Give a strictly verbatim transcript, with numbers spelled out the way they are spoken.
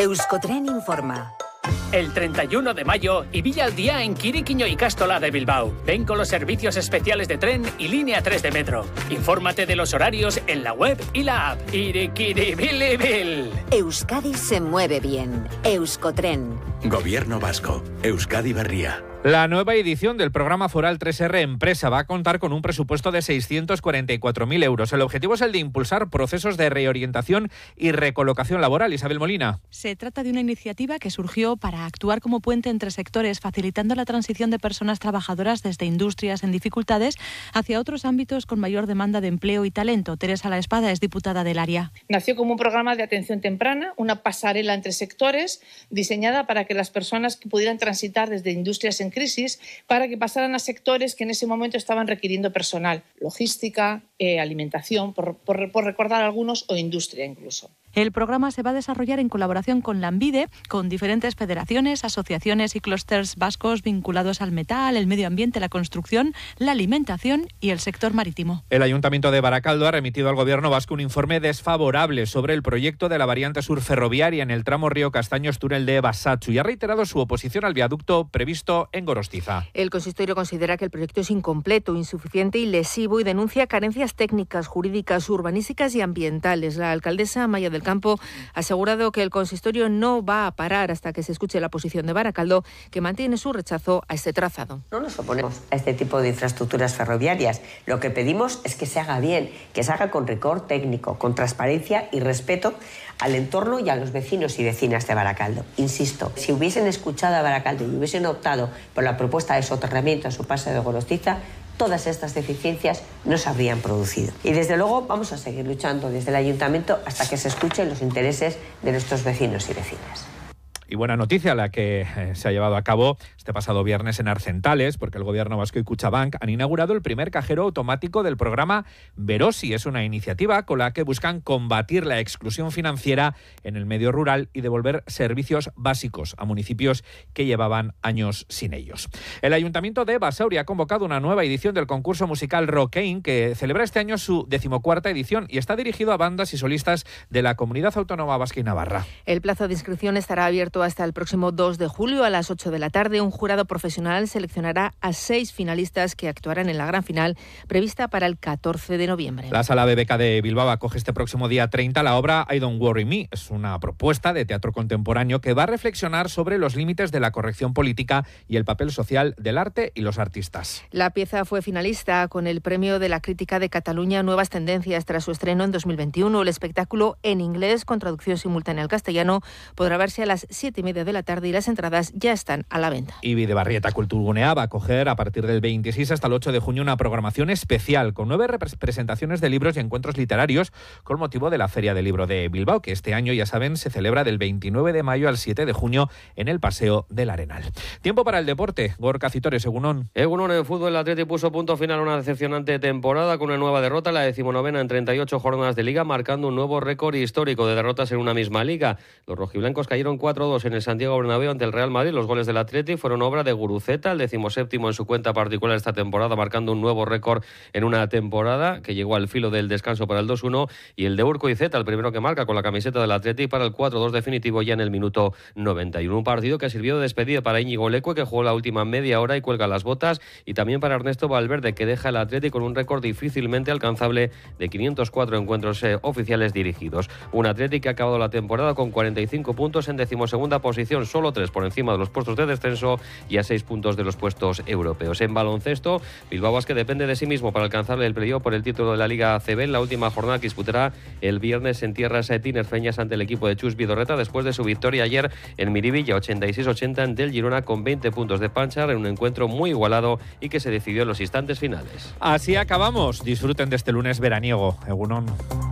Euskotren informa. El treinta y uno de mayo, Ibilla al día en Quiriquiño y Cástola de Bilbao. Ven con los servicios especiales de tren y línea tres de metro. Infórmate de los horarios en la web y la app. Iriquiribilibil. Euskadi se mueve bien. Euskotren. Gobierno vasco. Euskadi Berria. La nueva edición del programa foral tres erre Empresa va a contar con un presupuesto de seiscientos cuarenta y cuatro mil euros. El objetivo es el de impulsar procesos de reorientación y recolocación laboral. Isabel Molina. Se trata de una iniciativa que surgió para actuar como puente entre sectores, facilitando la transición de personas trabajadoras desde industrias en dificultades hacia otros ámbitos con mayor demanda de empleo y talento. Teresa La Espada es diputada del área. Nació como un programa de atención temprana, una pasarela entre sectores diseñada para que las personas que pudieran transitar desde industrias en crisis para que pasaran a sectores que en ese momento estaban requiriendo personal, logística, eh, alimentación, por, por, por recordar algunos, o industria incluso. El programa se va a desarrollar en colaboración con Lanbide, con diferentes federaciones, asociaciones y clústeres vascos vinculados al metal, el medio ambiente, la construcción, la alimentación y el sector marítimo. El Ayuntamiento de Baracaldo ha remitido al Gobierno vasco un informe desfavorable sobre el proyecto de la variante sur ferroviaria en el tramo Río Castaños-Túnel de Basatzu y ha reiterado su oposición al viaducto previsto en Gorostiza. El consistorio considera que el proyecto es incompleto, insuficiente y lesivo y denuncia carencias técnicas, jurídicas, urbanísticas y ambientales. La alcaldesa Maya del Campo ha asegurado que el consistorio no va a parar hasta que se escuche la posición de Baracaldo, que mantiene su rechazo a este trazado. No nos oponemos a este tipo de infraestructuras ferroviarias. Lo que pedimos es que se haga bien, que se haga con rigor técnico, con transparencia y respeto al entorno y a los vecinos y vecinas de Baracaldo. Insisto, si hubiesen escuchado a Baracaldo y hubiesen optado por la propuesta de soterramiento a su paso de Gorostiza, todas estas deficiencias no se habrían producido. Y desde luego vamos a seguir luchando desde el Ayuntamiento hasta que se escuchen los intereses de nuestros vecinos y vecinas. Y buena noticia la que eh, se ha llevado a cabo este pasado viernes en Arcentales, porque el Gobierno vasco y Kutxabank han inaugurado el primer cajero automático del programa Verosi. Es una iniciativa con la que buscan combatir la exclusión financiera en el medio rural y devolver servicios básicos a municipios que llevaban años sin ellos. El Ayuntamiento de Basauri ha convocado una nueva edición del concurso musical Rockein, que celebra este año su decimocuarta edición y está dirigido a bandas y solistas de la Comunidad Autónoma Vasca y Navarra. El plazo de inscripción estará abierto hasta el próximo dos de julio a las ocho de la tarde. Un jurado profesional seleccionará a seis finalistas que actuarán en la gran final prevista para el catorce de noviembre. La Sala B B K de Bilbao acoge este próximo día treinta la obra I Don't Worry Me. Es una propuesta de teatro contemporáneo que va a reflexionar sobre los límites de la corrección política y el papel social del arte y los artistas. La pieza fue finalista con el Premio de la Crítica de Cataluña Nuevas Tendencias tras su estreno en dos mil veintiuno. El espectáculo en inglés con traducción simultánea al castellano podrá verse a las siete y media de la tarde y las entradas ya están a la venta. Y Bidebarrieta Kulturgunea va a acoger a partir del veintiséis hasta el ocho de junio una programación especial con nueve presentaciones de libros y encuentros literarios con motivo de la Feria del Libro de Bilbao, que este año, ya saben, se celebra del veintinueve de mayo al siete de junio en el Paseo del Arenal. Tiempo para el deporte. Gorka Citores, Egunon. Egunon, en fútbol, el Atleti puso punto final a una decepcionante temporada con una nueva derrota, la decimonovena en treinta y ocho jornadas de Liga, marcando un nuevo récord histórico de derrotas en una misma liga. Los rojiblancos cayeron cuatro dos en el Santiago Bernabéu ante el Real Madrid. Los goles del Atleti fueron obra de Guruceta, el decimoséptimo en su cuenta particular esta temporada, marcando un nuevo récord en una temporada que llegó al filo del descanso para el dos uno, y el de Urkoizeta, el primero que marca con la camiseta del Atleti para el cuatro dos definitivo ya en el minuto noventa y uno. Un partido que sirvió de despedida para Íñigo Leque, que jugó la última media hora y cuelga las botas, y también para Ernesto Valverde, que deja el Atleti con un récord difícilmente alcanzable de quinientos cuatro encuentros eh, oficiales dirigidos. Un Atleti que ha acabado la temporada con cuarenta y cinco puntos en decimosegunda posición, solo tres por encima de los puestos de descenso y a seis puntos de los puestos europeos. En baloncesto, Bilbao Basket depende de sí mismo para alcanzarle el playoff por el título de la Liga A C B en la última jornada que disputará el viernes en tierras tinerfeñas ante el equipo de Chus Vidorreta después de su victoria ayer en Miribilla ochenta y seis ochenta ante el Girona con veinte puntos de Panchar en un encuentro muy igualado y que se decidió en los instantes finales. Así acabamos. Disfruten de este lunes veraniego. Egunon.